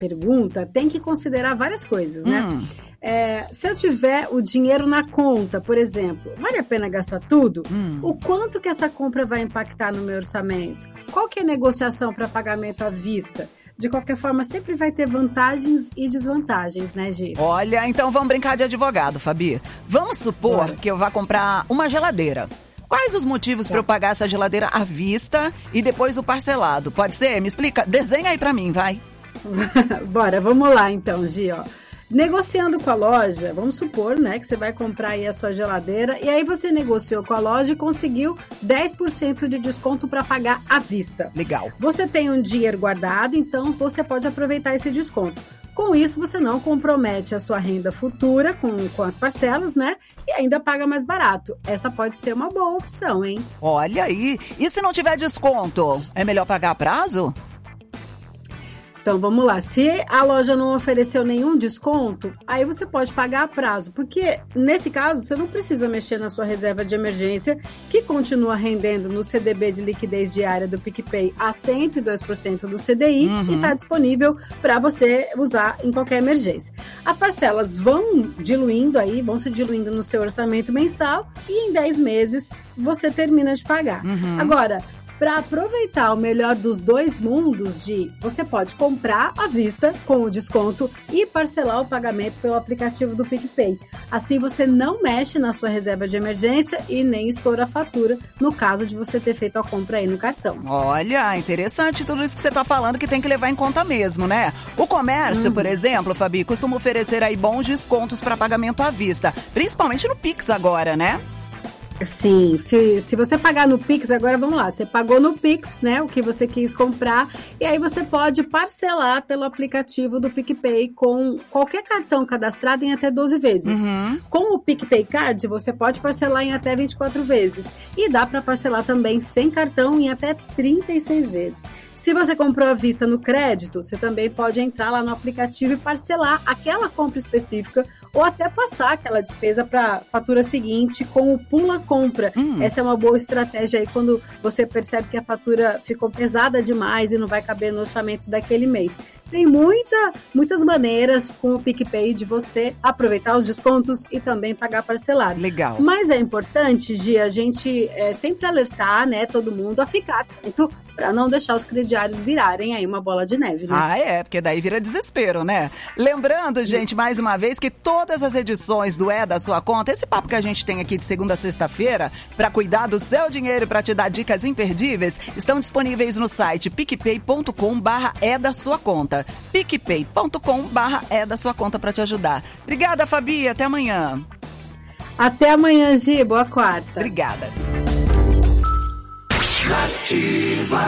pergunta tem que considerar várias coisas, né? Se eu tiver o dinheiro na conta, por exemplo, vale a pena gastar tudo? O quanto que essa compra vai impactar no meu orçamento? Qual que é a negociação para pagamento à vista? De qualquer forma, sempre vai ter vantagens e desvantagens, né, Gi? Olha, então vamos brincar de advogado, Fabi. Vamos supor que eu vá comprar uma geladeira. Quais os motivos para eu pagar essa geladeira à vista e depois o parcelado? Pode ser? Me explica. Desenha aí para mim, vai. Bora, vamos lá então, Gi, ó. Negociando com a loja, vamos supor, né, que você vai comprar aí a sua geladeira e aí você negociou com a loja e conseguiu 10% de desconto para pagar à vista. Legal. Você tem um dinheiro guardado, então você pode aproveitar esse desconto. Com isso, você não compromete a sua renda futura com as parcelas, né? E ainda paga mais barato. Essa pode ser uma boa opção, hein? Olha aí. E se não tiver desconto, é melhor pagar a prazo? Então, vamos lá. Se a loja não ofereceu nenhum desconto, aí você pode pagar a prazo. Porque, nesse caso, você não precisa mexer na sua reserva de emergência, que continua rendendo no CDB de liquidez diária do PicPay a 102% do CDI e está disponível para você usar em qualquer emergência. As parcelas vão se diluindo no seu orçamento mensal e em 10 meses você termina de pagar. Agora, para aproveitar o melhor dos dois mundos, você pode comprar à vista com o desconto e parcelar o pagamento pelo aplicativo do PicPay. Assim você não mexe na sua reserva de emergência e nem estoura a fatura no caso de você ter feito a compra aí no cartão. Olha, interessante tudo isso que você está falando que tem que levar em conta mesmo, né? O comércio, por exemplo, Fabi, costuma oferecer aí bons descontos para pagamento à vista, principalmente no Pix agora, né? Sim, se você pagar no Pix, agora vamos lá, você pagou no Pix, né, o que você quis comprar, e aí você pode parcelar pelo aplicativo do PicPay com qualquer cartão cadastrado em até 12 vezes. Com o PicPay Card, você pode parcelar em até 24 vezes, e dá para parcelar também sem cartão em até 36 vezes. Se você comprou à vista no crédito, você também pode entrar lá no aplicativo e parcelar aquela compra específica ou até passar aquela despesa para a fatura seguinte com o Pula Compra. Essa é uma boa estratégia aí quando você percebe que a fatura ficou pesada demais e não vai caber no orçamento daquele mês. Tem muitas maneiras com o PicPay de você aproveitar os descontos e também pagar parcelado. Legal. Mas é importante, Gi, a gente sempre alertar, né, todo mundo a ficar atento para não deixar os crediários virarem aí uma bola de neve, né? Porque daí vira desespero, né? Lembrando, gente, mais uma vez, que todas as edições do da Sua Conta, esse papo que a gente tem aqui de segunda a sexta-feira, para cuidar do seu dinheiro e para te dar dicas imperdíveis, estão disponíveis no site picpay.com/da Sua Conta. picpay.com/da Sua Conta para te ajudar. Obrigada, Fabi. Até amanhã. Até amanhã, Gi. Boa quarta. Obrigada. Ativa.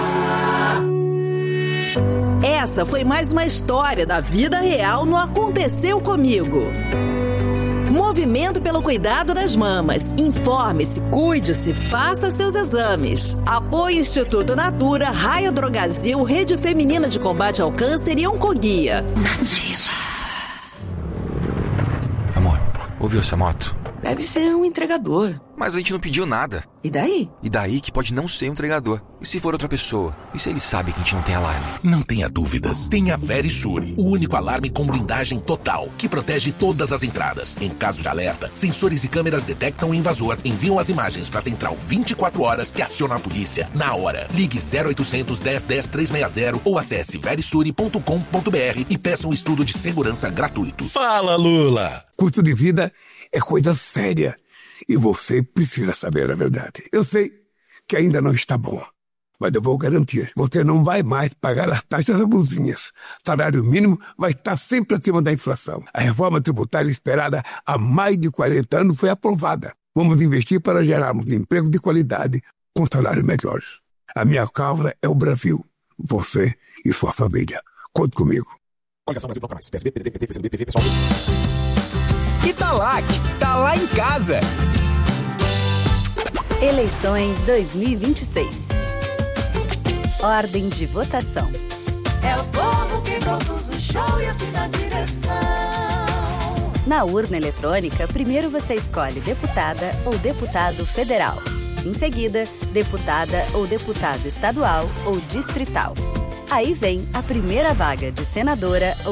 Essa foi mais uma história da vida real no Aconteceu Comigo. Movimento pelo cuidado das mamas. Informe-se, cuide-se, faça seus exames. Apoio Instituto Natura, Raio Drogazil, Rede Feminina de Combate ao Câncer e Oncoguia. Nativa. Amor, ouviu essa moto? Deve ser um entregador. Mas a gente não pediu nada. E daí? E daí que pode não ser um entregador. E se for outra pessoa? E se ele sabe que a gente não tem alarme? Não tenha dúvidas. Tenha Verisure, o único alarme com blindagem total, que protege todas as entradas. Em caso de alerta, sensores e câmeras detectam o invasor, enviam as imagens para a central 24 horas que aciona a polícia na hora. Ligue 0800 10 10 360 ou acesse verisure.com.br e peça um estudo de segurança gratuito. Fala, Lula! Custo de vida é coisa séria. E você precisa saber a verdade. Eu sei que ainda não está bom, mas eu vou garantir. Você não vai mais pagar as taxas abusinhas. Salário mínimo vai estar sempre acima da inflação. A reforma tributária esperada há mais de 40 anos foi aprovada. Vamos investir para gerarmos emprego de qualidade com salários melhores. A minha causa é o Brasil. Você e sua família. Conte comigo. Coligação Brasil Bloco Mais. PSB, PDT, PT, PCdoB, PV, PSOL. Italac, tá lá em casa. Eleições 2026. Ordem de votação. É o povo que produz o show e assim na direção. Na urna eletrônica, primeiro você escolhe deputada ou deputado federal. Em seguida, deputada ou deputado estadual ou distrital. Aí vem a primeira vaga de senadora